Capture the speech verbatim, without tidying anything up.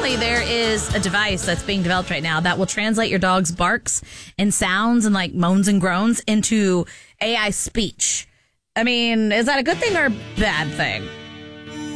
apparently there is a device that's being developed right now that will translate your dog's barks and sounds and like moans and groans into A I speech. I mean, is that a good thing or a bad thing?